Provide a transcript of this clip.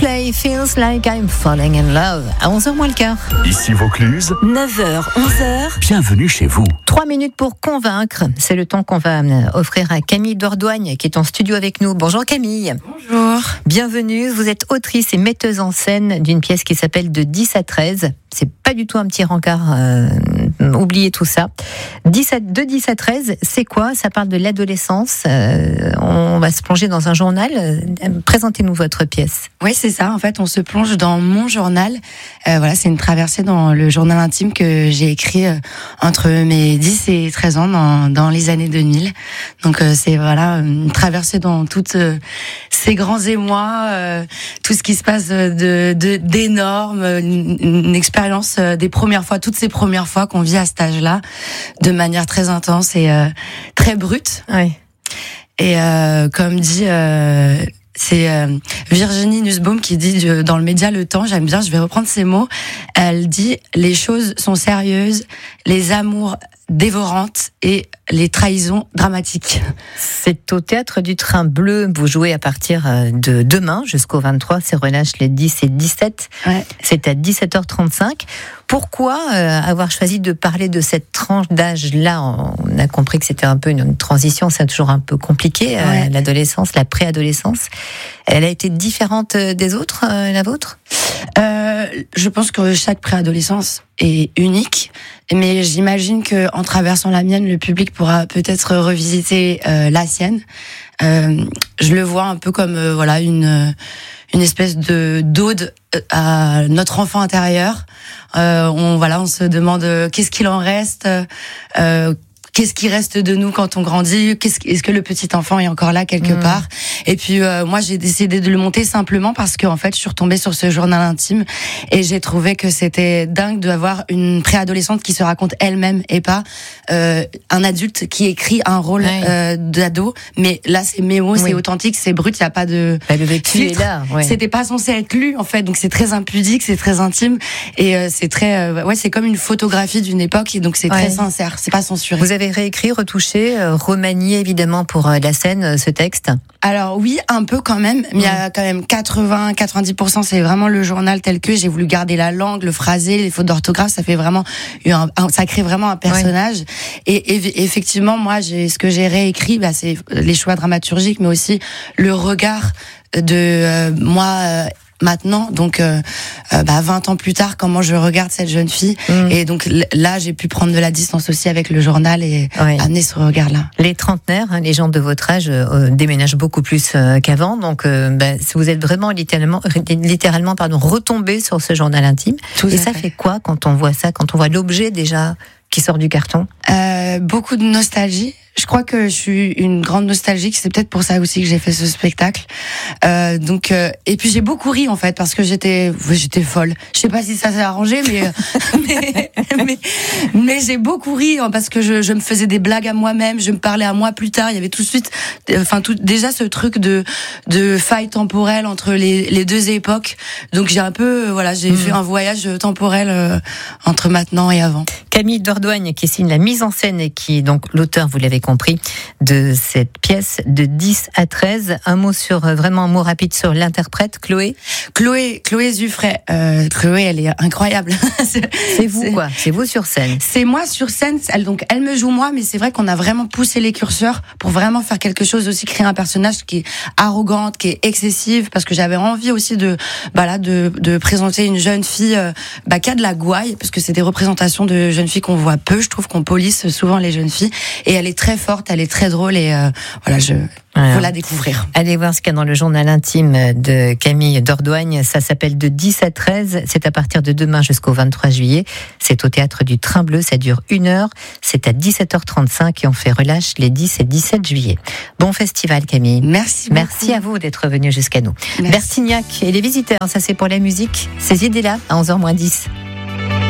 Coldplay, Feels Like I'm Falling in Love. À 11h moins le quart. Ici Vaucluse. 9h, 11h. Bienvenue chez vous. 3 minutes pour convaincre. C'est le temps qu'on va offrir à Camille Dordoigne qui est en studio avec nous. Bonjour Camille. Bonjour. Bienvenue. Vous êtes autrice et metteuse en scène d'une pièce qui s'appelle De 10 à 13. C'est pas du tout un petit rencard. Oubliez tout ça. De 10 à 13, c'est quoi? Ça parle de l'adolescence. On va se plonger dans un journal. Présentez-nous votre pièce. Oui, c'est ça. En fait, on se plonge dans mon journal. Voilà, c'est une traversée dans le journal intime que j'ai écrit entre mes 10 et 13 ans dans les années 2000. Donc, c'est voilà une traversée dans toutes ces grands émois, tout ce qui se passe d'énorme, une expérience des premières fois, toutes ces premières fois qu'on vit à cet âge-là, de manière très intense et très brute. Oui. Et comme dit, c'est Virginie Nussbaum qui dit dans le média Le Temps, j'aime bien, je vais reprendre ces mots, elle dit « Les choses sont sérieuses, les amours dévorantes et les trahisons dramatiques ». C'est au Théâtre du Train Bleu. Vous jouez à partir de demain jusqu'au 23. C'est relâche les 10 et 17. Ouais. C'est à 17h35. Pourquoi avoir choisi de parler de cette tranche d'âge-là? On a compris que c'était un peu une transition. C'est toujours un peu compliqué, ouais. L'adolescence, la préadolescence. Elle a été différente des autres, la vôtre? Je pense que chaque préadolescence est unique, mais j'imagine que en traversant la mienne, le public pourra peut-être revisiter la sienne. Je le vois un peu comme voilà une espèce de d'ode à notre enfant intérieur. On se demande qu'est-ce qu'il en reste. Qu'est-ce qui reste de nous quand on grandit? Est-ce que le petit enfant est encore là quelque part? Et puis moi j'ai décidé de le monter simplement parce que en fait je suis retombée sur ce journal intime et j'ai trouvé que c'était dingue d'avoir une préadolescente qui se raconte elle-même et pas un adulte qui écrit un rôle d'ado. Mais là c'est mes mots, c'est authentique, c'est brut, il y a pas de le vécu est là. Ouais. C'était pas censé être lu en fait, donc c'est très impudique, c'est très intime et c'est très c'est comme une photographie d'une époque et donc c'est très sincère, c'est pas censuré. Vous avez réécrit, retouché, remanié évidemment pour la scène ce texte? Alors oui, un peu quand même, mais il y a quand même 80-90%, c'est vraiment le journal tel que j'ai voulu garder la langue, le phrasé, les fautes d'orthographe, ça fait vraiment ça crée vraiment un personnage. Et effectivement, moi, ce que j'ai réécrit, c'est les choix dramaturgiques, mais aussi le regard de moi. Maintenant, donc 20 ans plus tard, comment je regarde cette jeune fille. Et donc là, j'ai pu prendre de la distance aussi avec le journal et amener ce regard-là. Les trentenaires, les gens de votre âge déménagent beaucoup plus qu'avant. Donc vous êtes vraiment littéralement retombé sur ce journal intime. Et ça fait quoi quand on voit ça, quand on voit l'objet déjà qui sort du carton? Beaucoup de nostalgie. Je crois que je suis une grande nostalgique. C'est peut-être pour ça aussi que j'ai fait ce spectacle. Et puis j'ai beaucoup ri en fait parce que j'étais folle. Je sais pas si ça s'est arrangé, mais j'ai beaucoup ri parce que je me faisais des blagues à moi-même. Je me parlais à moi plus tard. Il y avait tout de suite, déjà ce truc de faille temporelle entre les deux époques. Donc j'ai un peu, j'ai fait un voyage temporel entre maintenant et avant. Camille Dordoigne qui signe la mise en scène et qui est donc l'auteur, vous l'avez compris, de cette pièce De 10 à 13. Un mot rapide sur l'interprète, Chloé Zuffray. Chloé, elle est incroyable. C'est vous quoi? C'est vous sur scène? C'est moi sur scène. Elle me joue moi, mais c'est vrai qu'on a vraiment poussé les curseurs pour vraiment faire quelque chose aussi, créer un personnage qui est arrogante, qui est excessive, parce que j'avais envie aussi de présenter une jeune fille qui a de la gouaille, parce que c'est des représentations de jeunes filles qu'on voit peu. Je trouve qu'on police souvent les jeunes filles, et elle est très forte, elle est très drôle, et faut la découvrir. Allez voir ce qu'il y a dans le journal intime de Camille Dordoigne. Ça s'appelle De 10 à 13. C'est à partir de demain jusqu'au 23 juillet. C'est au Théâtre du Train Bleu. Ça dure 1 heure. C'est à 17h35 et on fait relâche les 10 et 17 juillet. Bon festival, Camille. Merci beaucoup. Merci à vous d'être venu jusqu'à nous. Merci. Bertignac et les visiteurs, ça c'est pour la musique. Ces idées-là à 11h moins 10.